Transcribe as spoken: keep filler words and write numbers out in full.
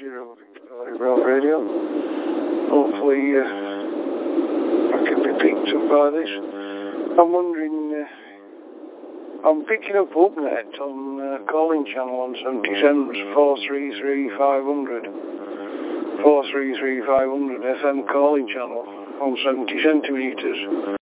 Zero Rail Radio. Hopefully uh, I can be picked up by this. I'm wondering, uh, I'm picking up UpNet on uh, calling channel on seventy-seven, four three three five hundred. four three three five hundred F M calling channel on seventy centimetres.